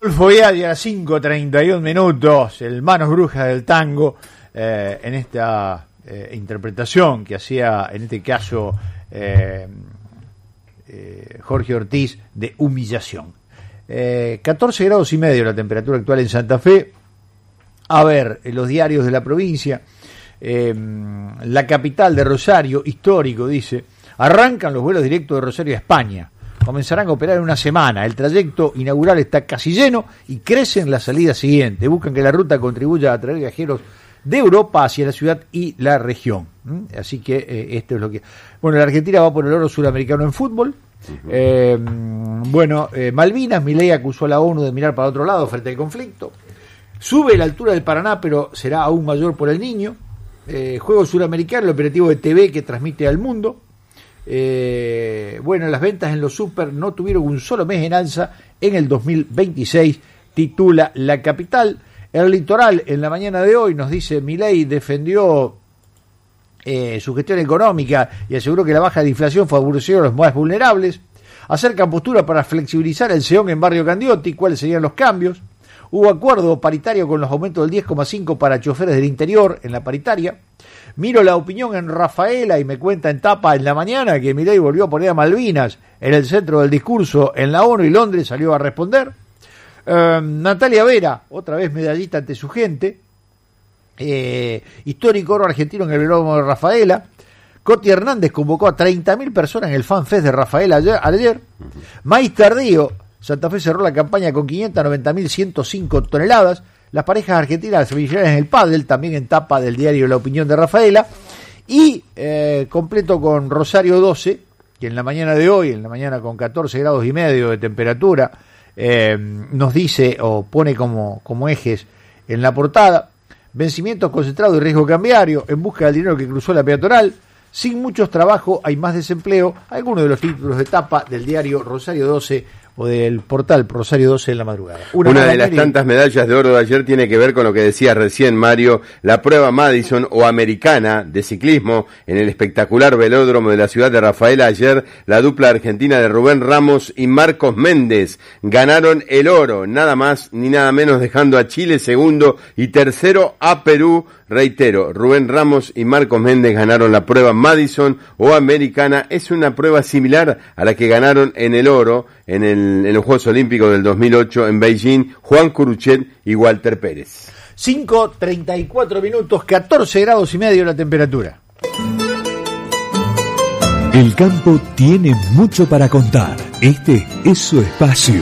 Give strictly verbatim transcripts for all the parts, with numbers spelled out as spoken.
Fue a las cinco treinta y un minutos, el Manos Brujas del Tango, eh, en esta eh, interpretación que hacía, en este caso, eh, eh, Jorge Ortiz, de Humillación. Eh, catorce grados y medio la temperatura actual en Santa Fe. A ver, en los diarios de la provincia, eh, la capital de Rosario, histórico, dice, arrancan los vuelos directos de Rosario a España. Comenzarán a operar en una semana. El trayecto inaugural está casi lleno y crecen las salidas siguientes. Buscan que la ruta contribuya a atraer viajeros de Europa hacia la ciudad y la región. ¿Mm? Así que eh, esto es lo que... Bueno, la Argentina va por el oro suramericano en fútbol. Uh-huh. Eh, bueno, eh, Malvinas, Milei acusó a la ONU de mirar para otro lado frente al conflicto. Sube la altura del Paraná, pero será aún mayor por el Niño. Eh, Juego Suramericano, el operativo de T V que transmite al mundo. Eh, bueno, las ventas en los super no tuvieron un solo mes en alza en el dos mil veintiséis, titula La Capital. El Litoral, en la mañana de hoy, nos dice: Milei defendió eh, su gestión económica y aseguró que la baja de inflación favoreció a los más vulnerables. Acercan postura para flexibilizar el SEON en Barrio Candioti. ¿Cuáles serían los cambios? Hubo acuerdo paritario con los aumentos del diez coma cinco para choferes del interior en la paritaria. Miro la opinión en Rafaela y me cuenta en tapa en la mañana que Milei volvió a poner a Malvinas en el centro del discurso en la ONU y Londres salió a responder. Uh, Natalia Vera, otra vez medallista ante su gente. Eh, histórico oro argentino en el velódromo de Rafaela. Coti Hernández convocó a treinta mil personas en el Fan Fest de Rafaela ayer. ayer. Maíz tardío. Santa Fe cerró la campaña con quinientas noventa mil ciento cinco toneladas. Las parejas argentinas semifinales en el pádel, también en tapa del diario La Opinión de Rafaela. Y eh, completo con Rosario doce, que en la mañana de hoy, en la mañana con catorce grados y medio de temperatura, eh, nos dice o pone como, como ejes en la portada: vencimientos concentrados y riesgo cambiario, en busca del dinero que cruzó la peatonal. Sin muchos trabajos hay más desempleo. Algunos de los títulos de tapa del diario Rosario doce o del portal Rosario doce en la madrugada. Una, Una de las y... tantas medallas de oro de ayer tiene que ver con lo que decía recién Mario, la prueba Madison o americana de ciclismo en el espectacular velódromo de la ciudad de Rafaela. Ayer la dupla argentina de Rubén Ramos y Marcos Méndez ganaron el oro, nada más ni nada menos, dejando a Chile segundo y tercero a Perú. Reitero, Rubén Ramos y Marcos Méndez ganaron la prueba Madison o americana. Es una prueba similar a la que ganaron en el oro en, el, en los Juegos Olímpicos del dos mil ocho en Beijing Juan Curuchet y Walter Pérez. cinco treinta y cuatro minutos, catorce grados y medio la temperatura. El campo tiene mucho para contar. Este es su espacio.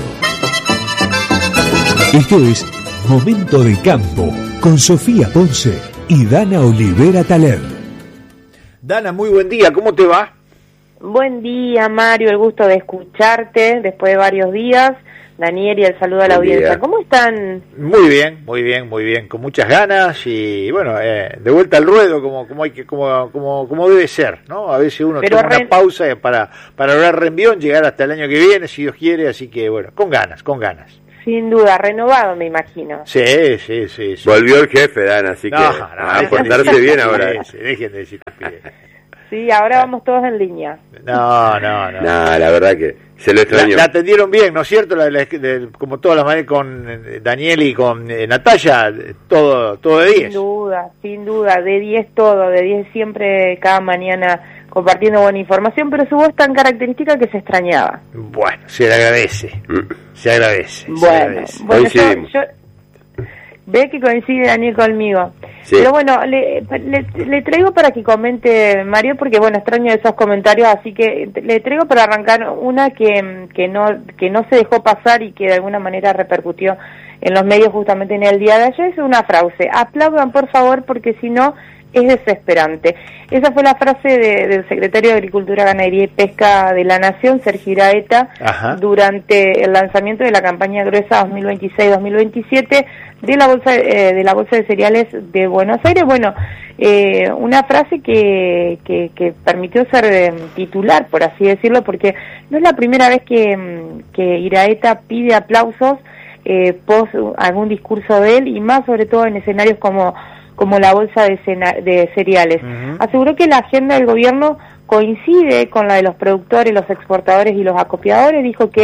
Esto es Momento de Campo con Sofía Ponce y Dana Olivera Taler. Dana, muy buen día, ¿cómo te va? Buen día, Mario, el gusto de escucharte después de varios días. Daniel, y el saludo a la buen audiencia. Día. ¿Cómo están? Muy bien, muy bien, muy bien, con muchas ganas y bueno, eh, de vuelta al ruedo como como hay que como como como debe ser, ¿no? A veces uno Pero toma re... una pausa para para lograr reenvión, llegar hasta el año que viene, si Dios quiere, así que bueno, con ganas, con ganas. Sin duda, renovado, me imagino. Sí, sí, sí. sí. Volvió el jefe, Dan, así no, que no, a portarse bien ahora. Sí, dejen de decir. Sí, ahora vamos todos en línea. No, no, no. No, la verdad que se lo extrañó. La, la atendieron bien, ¿no es cierto? La, la, de, como todas las maneras con Daniel y con eh, Natalia, todo, todo de diez. Sin duda, sin duda, de diez todo, de diez siempre, cada mañana compartiendo buena información, pero su voz es tan característica que se extrañaba. Bueno, se le agradece, se agradece. Bueno, se agradece. bueno yo, yo, ve que coincide Daniel conmigo. Sí. Pero bueno, le, le, le traigo para que comente, Mario, porque bueno, extraño esos comentarios, así que le traigo para arrancar una que, que, no, que no se dejó pasar y que de alguna manera repercutió en los medios justamente en el día de ayer. Es una frase: aplaudan por favor, porque si no es desesperante. Esa fue la frase de, del secretario de Agricultura, Ganadería y Pesca de la Nación, Sergio Iraeta, Ajá. durante el lanzamiento de la campaña gruesa dos mil veintiséis dos mil veintisiete de la bolsa eh, de la bolsa de cereales de Buenos Aires. Bueno, eh, una frase que, que, que permitió ser eh, titular, por así decirlo, porque no es la primera vez que, que Iraeta pide aplausos eh, post algún discurso de él, y más sobre todo en escenarios como como la bolsa de, cena, de cereales. Uh-huh. Aseguró que la agenda del gobierno coincide con la de los productores, los exportadores y los acopiadores. Dijo que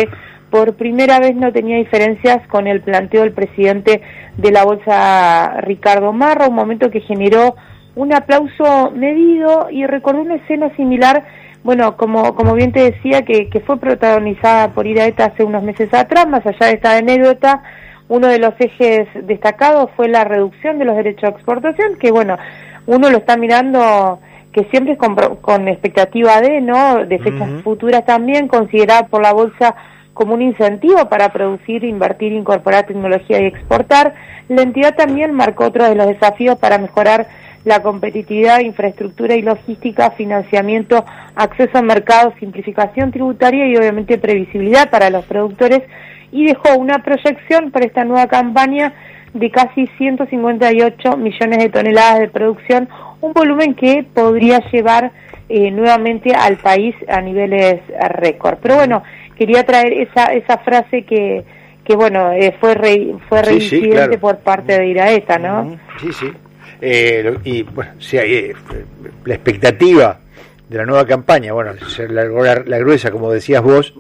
por primera vez no tenía diferencias con el planteo del presidente de la Bolsa, Ricardo Marra, un momento que generó un aplauso medido y recordó una escena similar, bueno, como como bien te decía, que, que fue protagonizada por Iraeta hace unos meses atrás. Más allá de esta anécdota, uno de los ejes destacados fue la reducción de los derechos de exportación, que bueno, uno lo está mirando, que siempre es con, con expectativa de, ¿no?, de fechas uh-huh. futuras también, considerada por la Bolsa como un incentivo para producir, invertir, incorporar tecnología y exportar. La entidad también marcó otro de los desafíos para mejorar la competitividad, infraestructura y logística, financiamiento, acceso a mercados, simplificación tributaria y obviamente previsibilidad para los productores, y dejó una proyección para esta nueva campaña de casi ciento cincuenta y ocho millones de toneladas de producción, un volumen que podría llevar eh, nuevamente al país a niveles récord. Pero bueno, quería traer esa esa frase que que bueno eh, fue re, fue sí, reincidente sí, claro. por parte de Iraeta, ¿no? Sí, sí. Eh, y bueno, sí, eh, la expectativa de la nueva campaña, bueno, la, la, la gruesa, como decías vos,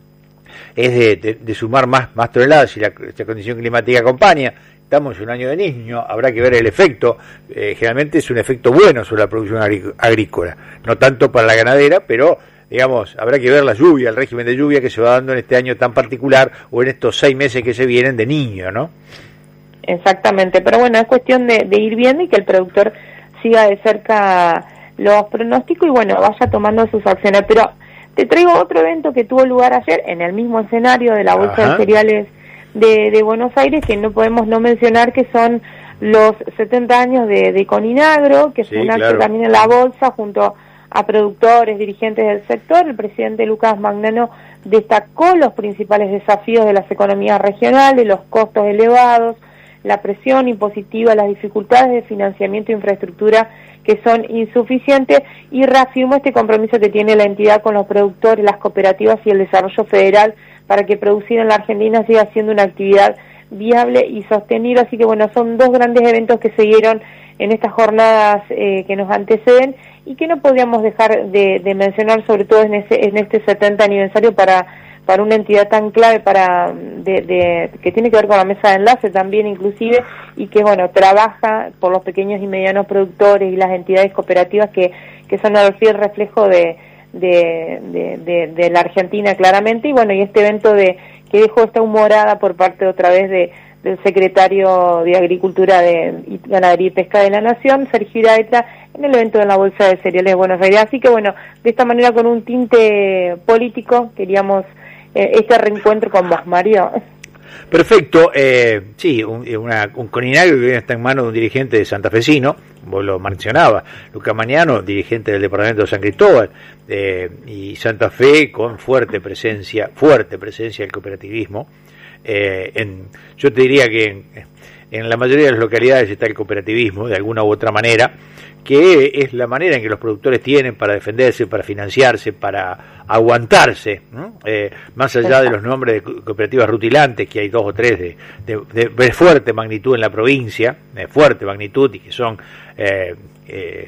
es de, de, de sumar más más toneladas si la, la condición climática acompaña. Estamos en un año de niño, habrá que ver el efecto. Eh, generalmente es un efecto bueno sobre la producción agrícola, no tanto para la ganadera, pero digamos, habrá que ver la lluvia, el régimen de lluvia que se va dando en este año tan particular o en estos seis meses que se vienen de niño, ¿no? Exactamente, pero bueno, es cuestión de, de ir viendo y que el productor siga de cerca los pronósticos y bueno, vaya tomando sus acciones. Pero te traigo otro evento que tuvo lugar ayer en el mismo escenario de la Bolsa Ajá. de Cereales de, de Buenos Aires, que no podemos no mencionar que son los setenta años de, de Coninagro, que sí, fue un acto claro. también en la Bolsa junto a productores, dirigentes del sector. El presidente Lucas Magnano destacó los principales desafíos de las economías regionales, los costos elevados, la presión impositiva, las dificultades de financiamiento e infraestructura que son insuficientes, y reafirmó este compromiso que tiene la entidad con los productores, las cooperativas y el desarrollo federal para que producir en la Argentina siga siendo una actividad viable y sostenible. Así que bueno, son dos grandes eventos que se dieron en estas jornadas eh, que nos anteceden y que no podíamos dejar de, de mencionar, sobre todo en, ese, en este setenta aniversario para para una entidad tan clave para de, de que tiene que ver con la mesa de enlace también inclusive, y que bueno, trabaja por los pequeños y medianos productores y las entidades cooperativas que, que son el fiel reflejo de, de, de, de, de la Argentina claramente. Y bueno, y este evento de que dejó esta humorada por parte otra vez de del secretario de Agricultura de y Ganadería y Pesca de la Nación, Sergio Iraeta, en el evento de la Bolsa de Cereales de Buenos Aires. Así que bueno, de esta manera, con un tinte político, queríamos eh, este reencuentro con vos, Mario. Perfecto, eh, sí, un, una, un Coninagro que está en manos de un dirigente de santafesino, vos lo mencionabas, Lucas Magnano, dirigente del departamento de San Cristóbal, eh, y Santa Fe con fuerte presencia, fuerte presencia del cooperativismo. Eh, en, yo te diría que en, en la mayoría de las localidades está el cooperativismo, de alguna u otra manera, que es la manera en que los productores tienen para defenderse, para financiarse, para aguantarse, ¿no? Eh, más allá de los nombres de cooperativas rutilantes, que hay dos o tres de, de, de fuerte magnitud en la provincia, de fuerte magnitud, y que son eh, eh,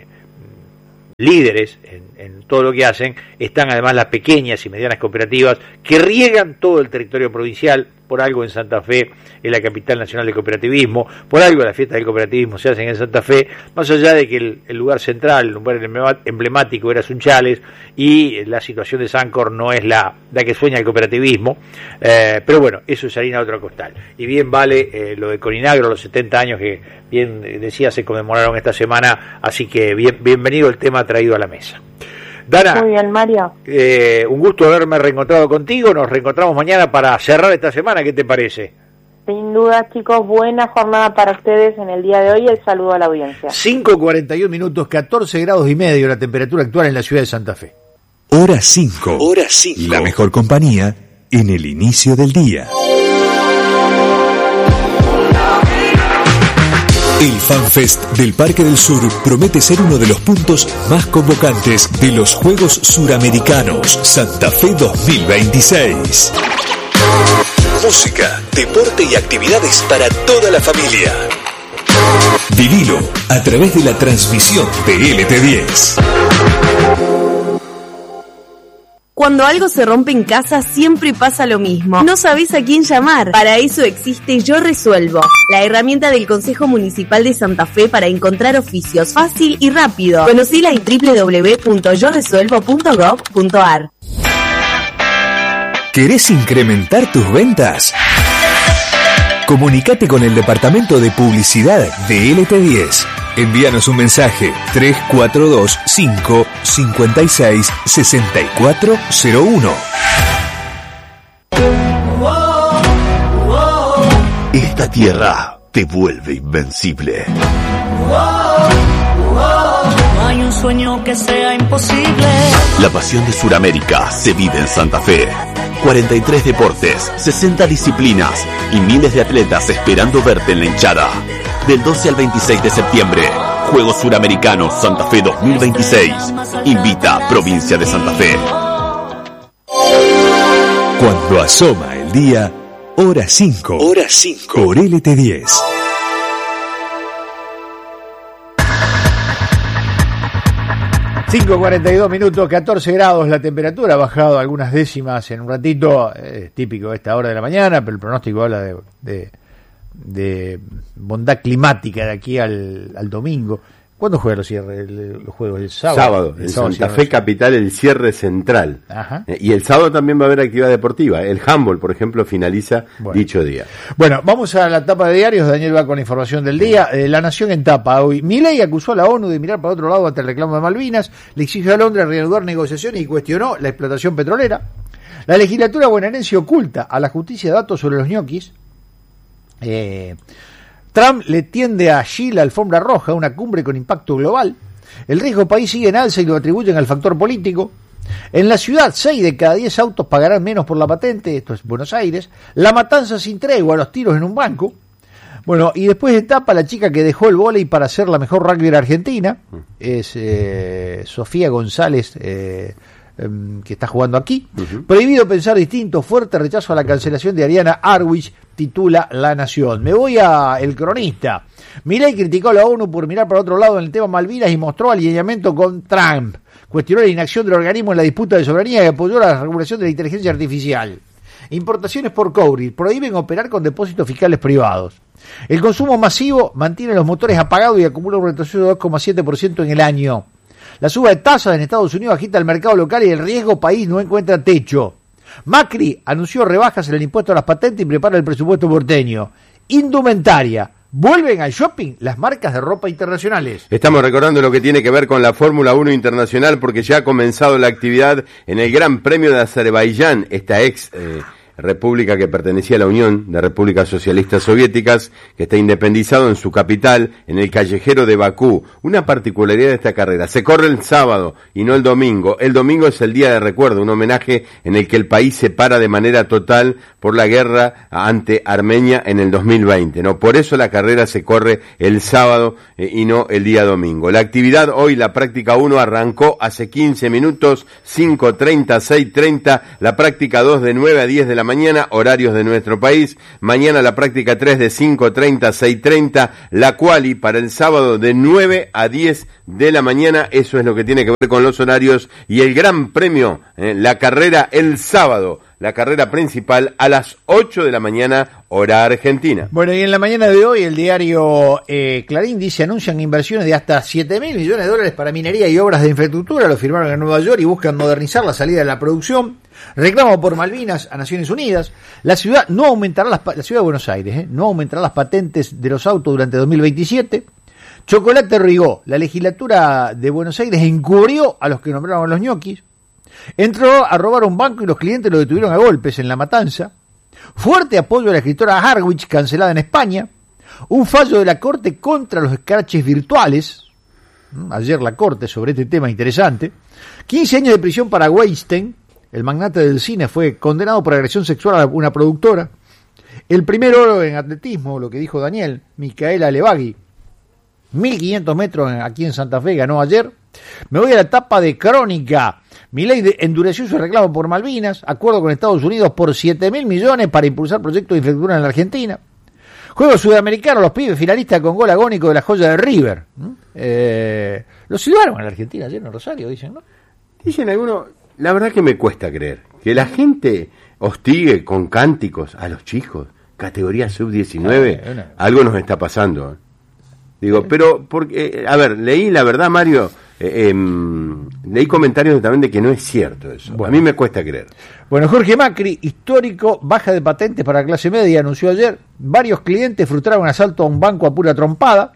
líderes en, en todo lo que hacen, están además las pequeñas y medianas cooperativas que riegan todo el territorio provincial. Por algo en Santa Fe es la capital nacional del cooperativismo, por algo las fiestas del cooperativismo se hacen en Santa Fe, más allá de que el, el lugar central, el lugar emblemático era Sunchales, y la situación de Sancor no es la, la que sueña el cooperativismo, eh, pero bueno, eso es harina de otro costal. Y bien vale eh, lo de Coninagro, los setenta años que bien decía se conmemoraron esta semana, así que bien, bienvenido el tema traído a la mesa. Dana, muy bien, Mario. Eh, un gusto haberme reencontrado contigo. Nos reencontramos mañana para cerrar esta semana. ¿Qué te parece? Sin duda, chicos, buena jornada para ustedes en el día de hoy. El saludo a la audiencia. cinco cuarenta y un minutos, catorce grados y medio la temperatura actual en la ciudad de Santa Fe. Hora cinco. Hora cinco. La mejor compañía en el inicio del día. El FanFest del Parque del Sur promete ser uno de los puntos más convocantes de los Juegos Suramericanos Santa Fe dos mil veintiséis. Música, deporte y actividades para toda la familia. Vivilo a través de la transmisión de L T diez. Cuando algo se rompe en casa siempre pasa lo mismo. No sabés a quién llamar. Para eso existe Yo Resuelvo, la herramienta del Consejo Municipal de Santa Fe para encontrar oficios fácil y rápido. Conocila en doble u doble u doble u punto yo resuelvo punto gob punto a r. ¿Querés incrementar tus ventas? Comunicate con el departamento de publicidad de L T diez. Envíanos un mensaje tres cuatro dos cinco cinco seis seis cuatro cero uno. Esta tierra te vuelve invencible. No hay un sueño que sea imposible. La pasión de Sudamérica se vive en Santa Fe. cuarenta y tres deportes, sesenta disciplinas y miles de atletas esperando verte en la hinchada. Del doce al veintiséis de septiembre, Juegos Suramericanos Santa Fe dos mil veintiséis. Invita Provincia de Santa Fe. Cuando asoma el día, hora cinco. Hora cinco. Por L T diez. cinco cuarenta y dos minutos, catorce grados la temperatura, ha bajado algunas décimas en un ratito, es típico de esta hora de la mañana, pero el pronóstico habla de, de, de bondad climática de aquí al, al domingo. ¿Cuándo juega los cierres, los juegos? ¿El sábado? Sábado, en Santa Fe Capital, el cierre central. Ajá. Eh, y el sábado también va a haber actividad deportiva. El handball, por ejemplo, finaliza bueno. dicho día. Bueno, vamos a la tapa de diarios. Daniel va con la información del día. Eh, la Nación en tapa hoy. Milei acusó a la ONU de mirar para otro lado ante el reclamo de Malvinas. Le exigió a Londres reanudar negociaciones y cuestionó la explotación petrolera. La legislatura bonaerense oculta a la justicia datos sobre los ñoquis. Eh... Trump le tiende a Xi la alfombra roja, una cumbre con impacto global. El riesgo país sigue en alza y lo atribuyen al factor político. En la ciudad, seis de cada diez autos pagarán menos por la patente, esto es Buenos Aires. La matanza sin tregua, los tiros en un banco. Bueno, y después de etapa, la chica que dejó el vóley para ser la mejor rugby de Argentina es eh, Sofía González, eh, que está jugando aquí. Uh-huh. Prohibido pensar distinto, fuerte rechazo a la cancelación de Ariana Arwich, titula La Nación. Me voy a El Cronista. Milei criticó a la ONU por mirar para otro lado en el tema Malvinas y mostró alineamiento con Trump. Cuestionó la inacción del organismo en la disputa de soberanía y apoyó la regulación de la inteligencia artificial. Importaciones por cobre. Prohíben operar con depósitos fiscales privados. El consumo masivo mantiene los motores apagados y acumula un retroceso de dos coma siete por ciento en el año. La suba de tasas en Estados Unidos agita el mercado local y el riesgo país no encuentra techo. Macri anunció rebajas en el impuesto a las patentes y prepara el presupuesto porteño. Indumentaria. Vuelven al shopping las marcas de ropa internacionales. Estamos recordando lo que tiene que ver con la Fórmula uno Internacional porque ya ha comenzado la actividad en el Gran Premio de Azerbaiyán, esta ex eh, república que pertenecía a la Unión de Repúblicas Socialistas Soviéticas, que está independizado en su capital, en el callejero de Bakú. Una particularidad de esta carrera: se corre el sábado y no el domingo. El domingo es el día de recuerdo, un homenaje en el que el país se para de manera total por la guerra ante Armenia en el dos mil veinte, ¿no? Por eso la carrera se corre el sábado eh, y no el día domingo. La actividad hoy, la práctica uno, arrancó hace quince minutos, cinco treinta, seis treinta, la práctica dos de nueve a diez de la mañana, horarios de nuestro país. Mañana la práctica tres de cinco treinta a seis treinta, la quali para el sábado de nueve a diez de la mañana. Eso es lo que tiene que ver con los horarios. Y el gran premio, eh, la carrera el sábado, la carrera principal a las ocho de la mañana, hora argentina. Bueno, y en la mañana de hoy el diario eh, Clarín dice: anuncian inversiones de hasta siete mil millones de dólares para minería y obras de infraestructura. Lo firmaron en Nueva York y buscan modernizar la salida de la producción. Reclamo por Malvinas a Naciones Unidas. La ciudad no aumentará las, la ciudad de Buenos Aires eh, no aumentará las patentes de los autos durante dos mil veintisiete. Chocolate Rigó. La legislatura de Buenos Aires encubrió a los que nombraron a los ñoquis. Entró a robar un banco y los clientes lo detuvieron a golpes en La Matanza. Fuerte apoyo a la escritora Harwich, cancelada en España. Un fallo de la Corte contra los escraches virtuales. Ayer la Corte sobre este tema interesante. quince años de prisión para Weinstein. El magnate del cine fue condenado por agresión sexual a una productora. El primer oro en atletismo, lo que dijo Daniel, Micaela Levagui. mil quinientos metros aquí en Santa Fe ganó ayer. Me voy a la etapa de Crónica. Milei endureció su reclamo por Malvinas, acuerdo con Estados Unidos por siete mil millones para impulsar proyectos de infraestructura en la Argentina. Juegos Sudamericanos, los pibes finalistas con gol agónico de la joya de River. Eh, lo silbaron en la Argentina ayer en Rosario, dicen, ¿no? Dicen algunos, la verdad que me cuesta creer que la gente hostigue con cánticos a los chicos, categoría sub diecinueve, eh, algo nos está pasando. ¿eh? Digo, pero, porque, a ver, leí la verdad, Mario, eh, eh, leí comentarios también de que no es cierto eso. Bueno. A mí me cuesta creer. Bueno, Jorge Macri, histórico, baja de patentes para clase media, anunció ayer, varios clientes frustraron un asalto a un banco a pura trompada.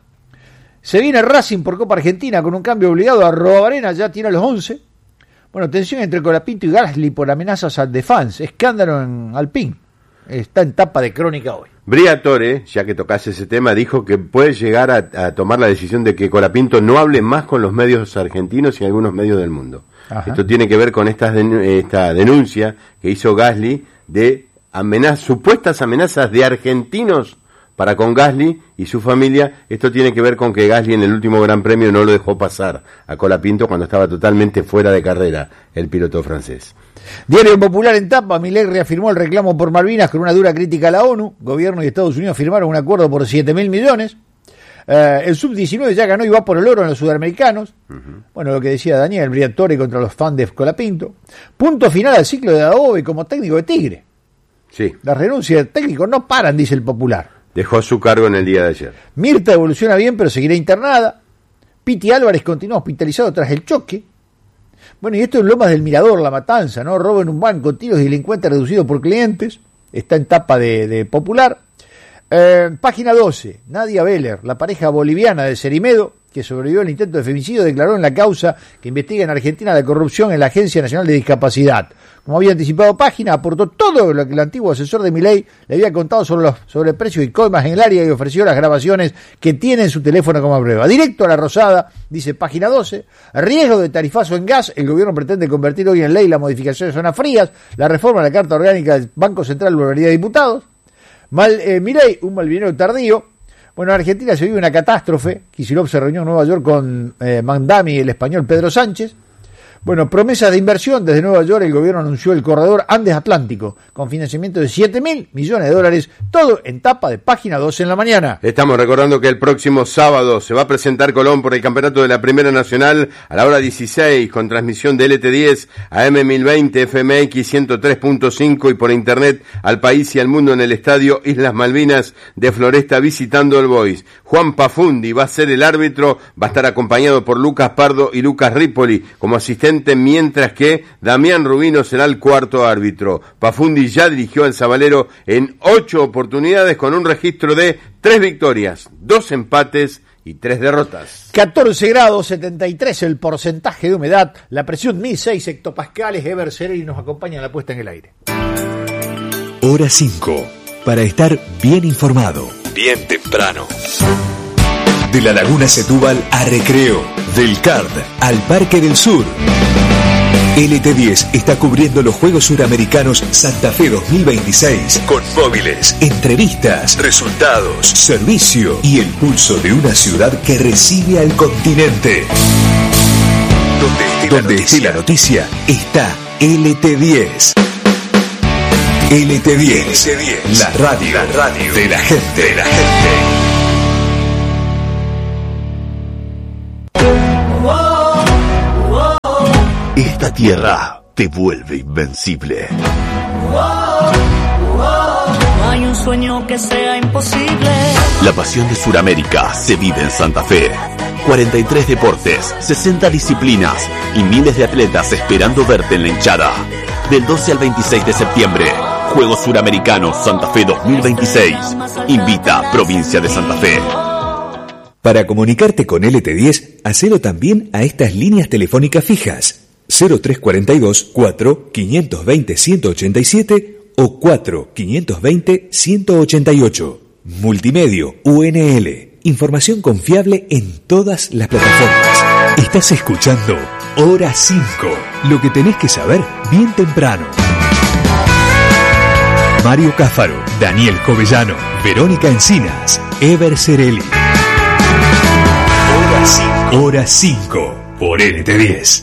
Se viene Racing por Copa Argentina con un cambio obligado a Robarena, ya tiene a los once. Bueno, tensión entre Colapinto y Gasly por amenazas al de fans, escándalo en Alpine. Está en tapa de crónica hoy. Briatore, ya que tocase ese tema, dijo que puede llegar a, a tomar la decisión de que Colapinto no hable más con los medios argentinos y algunos medios del mundo. Ajá. Esto tiene que ver con estas den- esta denuncia que hizo Gasly de amenaz- supuestas amenazas de argentinos para con Gasly y su familia. Esto tiene que ver con que Gasly en el último Gran Premio no lo dejó pasar a Colapinto cuando estaba totalmente fuera de carrera el piloto francés. Diario Popular en tapa, Milei reafirmó el reclamo por Malvinas con una dura crítica a la ONU. Gobierno y Estados Unidos firmaron un acuerdo por siete mil millones. Eh, el sub diecinueve ya ganó y va por el oro en los sudamericanos. Uh-huh. Bueno, lo que decía Daniel, Briatore contra los fans de Colapinto. Punto final al ciclo de Daobe como técnico de Tigre. Sí. Las renuncias del técnico no paran, dice el Popular. Dejó su cargo en el día de ayer. Mirta evoluciona bien, pero seguirá internada. Piti Álvarez continúa hospitalizado tras el choque. Bueno, y esto en Lomas del Mirador, La Matanza, ¿no? Robo en un banco, tiros y delincuentes reducidos por clientes. Está en tapa de, de Popular. Eh, página doce, Nadia Beller, la pareja boliviana de Cerimedo, que sobrevivió al intento de femicidio, declaró en la causa que investiga en Argentina la corrupción en la Agencia Nacional de Discapacidad. Como había anticipado Página, aportó todo lo que el antiguo asesor de Milei le había contado sobre los sobreprecios y coimas en el área y ofreció las grabaciones que tiene en su teléfono como prueba. Directo a la Rosada, dice Página doce, riesgo de tarifazo en gas, el gobierno pretende convertir hoy en ley la modificación de zonas frías, la reforma de la Carta Orgánica del Banco Central de la Unidad de Diputados. Mal, eh, Milei, un malvinero tardío. Bueno, en Argentina se vive una catástrofe. Kicillof se reunió en Nueva York con eh, Mandami y el español Pedro Sánchez. Bueno, promesas de inversión. Desde Nueva York el gobierno anunció el corredor Andes Atlántico con financiamiento de siete mil millones de dólares. Todo en tapa de Página doce en la mañana. Estamos recordando que el próximo sábado se va a presentar Colón por el campeonato de la Primera Nacional a la hora dieciséis con transmisión de L T diez a M mil veinte, F M X ciento tres punto cinco y por internet al país y al mundo en el estadio Islas Malvinas de Floresta visitando el Boys. Juan Pafundi va a ser el árbitro, va a estar acompañado por Lucas Pardo y Lucas Ripoli como asistente, mientras que Damián Rubino será el cuarto árbitro. Pafundi ya dirigió al Sabalero en ocho oportunidades con un registro de tres victorias, dos empates y tres derrotas. catorce grados, setenta y tres el porcentaje de humedad, la presión mil seis hectopascales, Ever Cerelli nos acompaña en la puesta en el aire. Hora cinco, para estar bien informado, bien temprano. De la Laguna Setúbal a Recreo, del C A R D al Parque del Sur. L T diez está cubriendo los Juegos Suramericanos Santa Fe dos mil veintiséis con móviles, entrevistas, resultados, servicio y el pulso de una ciudad que recibe al continente. Donde esté, Donde la, esté la noticia está L T diez. L T diez, L T diez, la radio, la radio de la gente, de la gente. Esta tierra te vuelve invencible. No hay un sueño que sea imposible. La pasión de Suramérica se vive en Santa Fe. cuarenta y tres deportes, sesenta disciplinas y miles de atletas esperando verte en la hinchada. Del doce al veintiséis de septiembre, Juegos Suramericanos Santa Fe dos mil veintiséis. Invita Provincia de Santa Fe. Para comunicarte con L T diez, hacelo también a estas líneas telefónicas fijas. cero tres cuarenta y dos, cuatro, quinientos veinte, ciento ochenta y siete o cuatro, quinientos veinte, ciento ochenta y ocho. Multimedio U N L. Información confiable en todas las plataformas. Estás escuchando Hora cinco. Lo que tenés que saber bien temprano. Mario Cáfaro, Daniel Covellano, Verónica Encinas, Ever Cerelli. Hora cinco. Hora cinco por L T diez.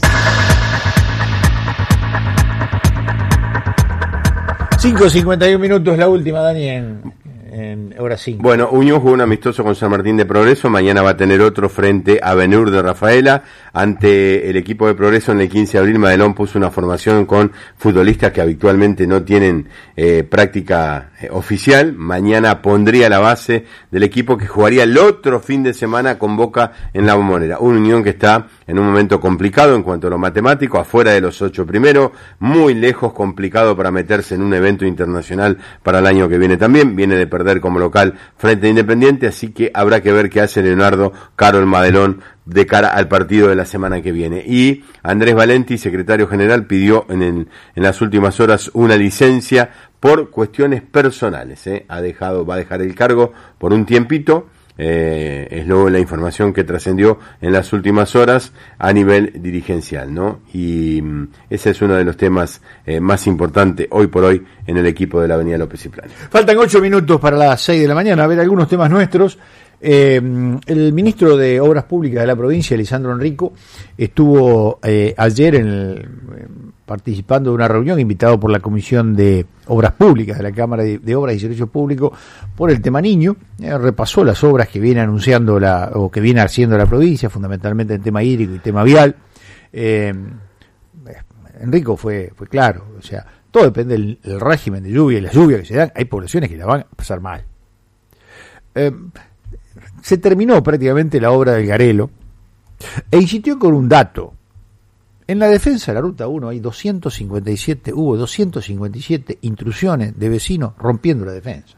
cinco cincuenta y uno minutos, la última, Dani, en, en hora cinco. Bueno, Unión jugó un amistoso con San Martín de Progreso, mañana va a tener otro frente a Benur de Rafaela, ante el equipo de Progreso en el quince de abril. Madelón puso una formación con futbolistas que habitualmente no tienen eh, práctica eh, oficial. Mañana pondría la base del equipo que jugaría el otro fin de semana con Boca en la Bombonera. Una Unión que está en un momento complicado en cuanto a lo matemático, afuera de los ocho primeros, muy lejos, complicado para meterse en un evento internacional para el año que viene también. Viene de perder como local frente a Independiente, así que habrá que ver qué hace Leonardo Carol Madelón de cara al partido de la semana que viene. Y Andrés Valenti, secretario general, pidió en, el, en las últimas horas una licencia por cuestiones personales. ¿eh? Ha dejado, va a dejar el cargo por un tiempito. Eh, es luego la información que trascendió en las últimas horas a nivel dirigencial, ¿no? Y mm, ese es uno de los temas eh, más importantes hoy por hoy en el equipo de la Avenida López y Planes. Faltan ocho minutos para las seis de la mañana. A ver algunos temas nuestros. Eh, el ministro de Obras Públicas de la provincia, Lisandro Enrico, estuvo eh, ayer en el, eh, participando de una reunión invitado por la Comisión de Obras Públicas de la Cámara de, de Obras y Servicios Públicos por el tema niño. Eh, repasó las obras que viene anunciando la o que viene haciendo la provincia, fundamentalmente en tema hídrico y tema vial. Eh, Enrico fue fue claro, o sea, todo depende del, del régimen de lluvia y las lluvias que se dan. Hay poblaciones que la van a pasar mal. Eh, Se terminó prácticamente la obra del Garelo e insistió con un dato. En la defensa de la Ruta uno hay doscientos cincuenta y siete, hubo doscientos cincuenta y siete intrusiones de vecinos rompiendo la defensa.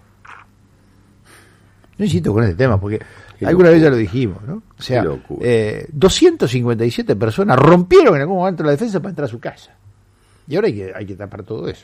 Yo insisto con este tema porque Qué alguna locura. vez ya lo dijimos, ¿no? O sea, eh, doscientas cincuenta y siete personas rompieron en algún momento la defensa para entrar a su casa. Y ahora hay que, hay que tapar todo eso.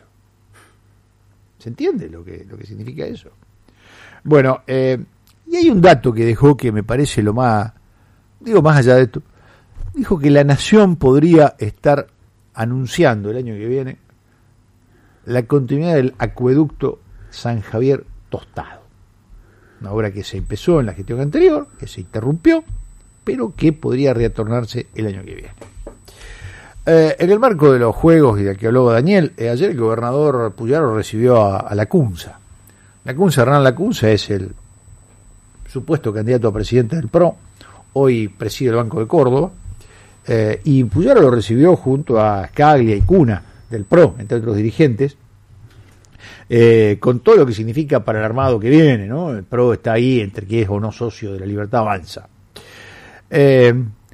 ¿Se entiende lo que, lo que significa eso? Bueno, eh, y hay un dato que dejó que me parece lo más, digo más allá de esto, dijo que la Nación podría estar anunciando el año que viene la continuidad del acueducto San Javier Tostado, una obra que se empezó en la gestión anterior, que se interrumpió, pero que podría retornarse el año que viene. Eh, en el marco de los juegos y del que habló Daniel, eh, ayer el gobernador Puyaro recibió a, a Lacunza. Lacunza, Hernán Lacunza, es el supuesto candidato a presidente del P R O, hoy preside el Banco de Córdoba, eh, y Puyaro lo recibió junto a Scaglia y Cuna del P R O, entre otros dirigentes, eh, con todo lo que significa para el armado que viene, ¿no? El P R O está ahí entre que es o no socio de la Libertad Avanza. Eh,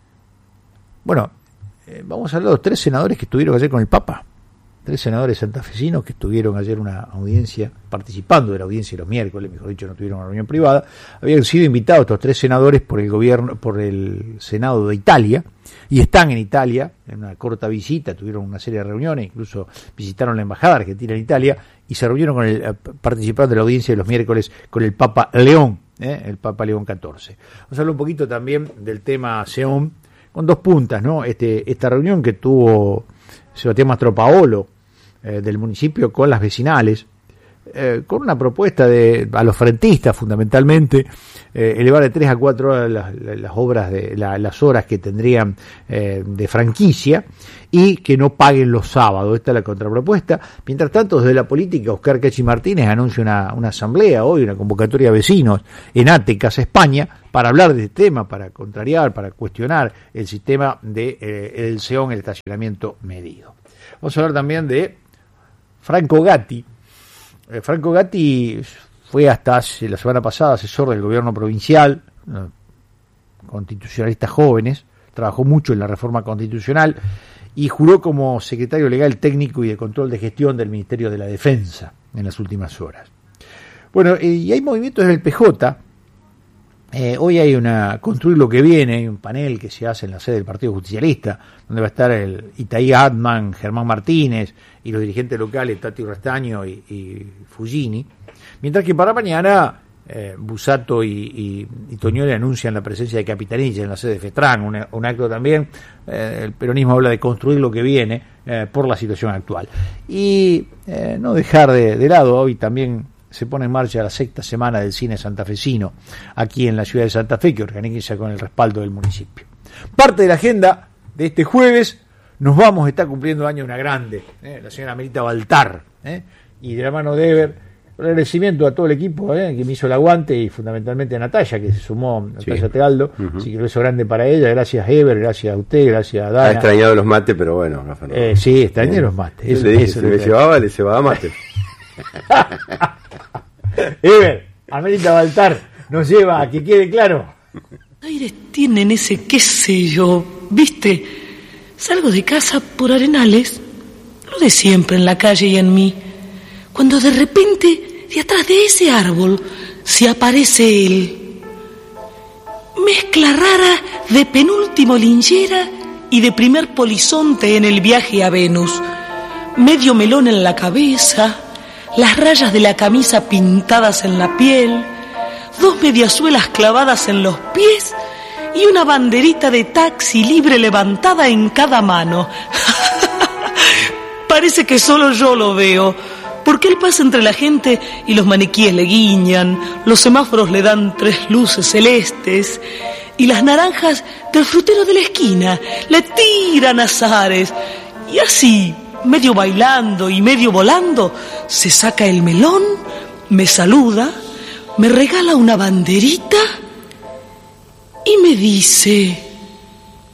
bueno, eh, vamos a hablar de los tres senadores que estuvieron ayer con el Papa. Tres senadores santafesinos que estuvieron ayer una audiencia, participando de la audiencia los miércoles, mejor dicho, no tuvieron una reunión privada, habían sido invitados estos tres senadores por el gobierno, por el Senado de Italia, y están en Italia, en una corta visita, tuvieron una serie de reuniones, incluso visitaron la embajada argentina en Italia, y se reunieron con el, participando de la audiencia de los miércoles con el Papa León, ¿eh? el Papa León catorce. Vamos a hablar un poquito también del tema Seón, con dos puntas, ¿no? Este, esta reunión que tuvo Sebastián Mastropaolo, eh, del municipio con las vecinales, eh, con una propuesta de a los frentistas fundamentalmente, eh, elevar de tres a cuatro horas las, las obras de la, las horas que tendrían eh, de franquicia y que no paguen los sábados. Esta es la contrapropuesta. Mientras tanto, desde la política, Oscar Cachi Martínez anuncia una, una asamblea hoy, una convocatoria de vecinos en ATE, Casa España, para hablar de este tema, para contrariar, para cuestionar el sistema de eh, el Seón, el estacionamiento medido. Vamos a hablar también de Franco Gatti. Eh, Franco Gatti fue hasta hace, la semana pasada asesor del gobierno provincial, eh, constitucionalistas jóvenes, trabajó mucho en la reforma constitucional y juró como secretario legal técnico y de control de gestión del Ministerio de la Defensa en las últimas horas. Bueno, eh, y hay movimientos del P J. Eh, hoy hay una construir lo que viene, hay un panel que se hace en la sede del Partido Justicialista, donde va a estar el Itaí Atman, Germán Martínez y los dirigentes locales Tati Rastaño y, y Fugini, mientras que para mañana eh, Busato y, y, y Toñoli anuncian la presencia de Capitanilla en la sede de FETRAN, un, un acto también, eh, el peronismo habla de construir lo que viene eh, por la situación actual. Y eh, no dejar de, de lado, hoy también se pone en marcha la sexta semana del cine santafesino aquí en la ciudad de Santa Fe, que organiza con el respaldo del municipio. Parte de la agenda de este jueves, nos vamos, está cumpliendo año una grande, ¿eh? la señora Melita Baltar, ¿eh? y de la mano de Eber, Un agradecimiento a todo el equipo eh, que me hizo el aguante y fundamentalmente a Natalia, que se sumó, Natalia sí. Tegaldo. Uh-huh. Así que un beso grande para ella. Gracias, Ever, gracias a usted, gracias a Dana. Ha extrañado los mates, pero bueno, Rafa. No. Eh, sí, extrañé eh, los mates. Eso, le dije, eso si me llevaba, le llevaba mates. Ever, Amelita Baltar nos lleva, a que quede claro. Aires tienen ese, qué sé yo, ¿viste? Salgo de casa por Arenales, lo de siempre en la calle y en mí, cuando de repente, de atrás de ese árbol, se aparece él. Mezcla rara de penúltimo linchera y de primer polizonte en el viaje a Venus. Medio melón en la cabeza, las rayas de la camisa pintadas en la piel, dos mediasuelas clavadas en los pies y una banderita de taxi libre levantada en cada mano. Parece que solo yo lo veo, porque él pasa entre la gente y los maniquíes le guiñan, los semáforos le dan tres luces celestes y las naranjas del frutero de la esquina le tiran azares. Y así, medio bailando y medio volando, se saca el melón, me saluda, me regala una banderita y me dice...